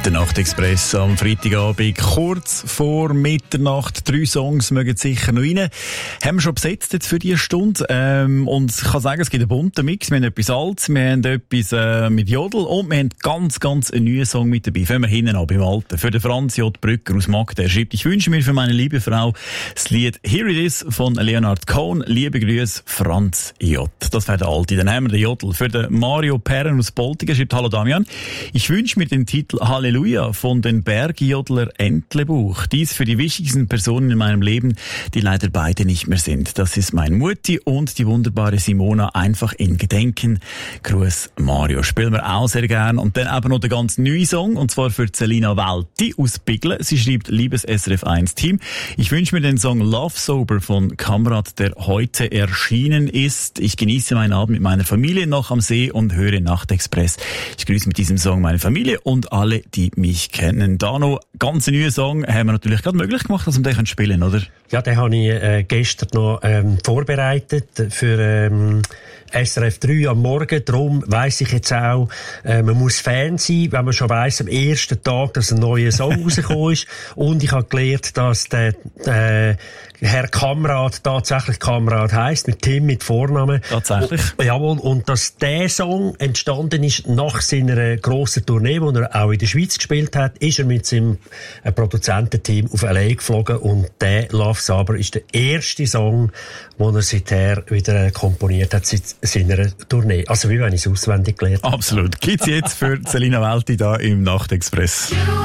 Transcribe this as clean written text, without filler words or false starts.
Der Nachtexpress am Freitagabend, kurz vor Mitternacht. 3 Songs mögen sicher noch rein. Haben wir schon besetzt jetzt für diese Stunde. Und ich kann sagen, es gibt einen bunten Mix. Wir haben etwas Altes, wir haben etwas mit Jodel und wir haben ganz einen neuen Song mit dabei. Fangen wir hinten an beim Alten. Für den Franz J. Brücker aus Magda. Er schreibt: Ich wünsche mir für meine liebe Frau das Lied Here It Is von Leonard Cohen. Liebe Grüße, Franz J. Das wäre der Alte. Dann haben wir den Jodel. Für den Mario Perren aus Boltigen schreibt: Hallo Damian. Ich wünsche mir den Titel Halleluja von den Bergjodler Entlebuch. Dies für die wichtigsten Personen in meinem Leben, die leider beide nicht mehr sind. Das ist mein Mutti und die wunderbare Simona, einfach in Gedenken. Gruß Mario. Spielen wir auch sehr gern. Und dann eben noch der ganz neue Song, und zwar für Celina Welti aus Biglen. Sie schreibt: Liebes SRF1-Team, ich wünsche mir den Song Love Sober von Kamrat, der heute erschienen ist. Ich genieße meinen Abend mit meiner Familie noch am See und höre Nachtexpress. Ich grüße mit diesem Song meine Familie und alle, die mich kennen. Da noch ganz neuen Song haben wir natürlich gerade möglich gemacht, dass wir den spielen können, oder? Ja, den habe ich gestern noch vorbereitet für SRF 3 am Morgen. Darum weiss ich jetzt auch, man muss Fan sein, wenn man schon weiss am ersten Tag, dass ein neuer Song rausgekommen ist. Und ich habe gelernt, dass der Herr Kamrat tatsächlich Kamrat heisst, mit Tim, mit Vornamen. Tatsächlich? Jawohl. Und dass der Song entstanden ist nach seiner grossen Tournee, wo er auch in der Schweiz gespielt hat, ist er mit seinem Produzententeam auf LA geflogen, und der Love Sober ist der erste Song, den er seither wieder komponiert hat seit seiner Tournee. Also wie wenn ich es auswendig gelernt habe. Absolut. Gibt's jetzt für Celina Welti da im Nachtexpress.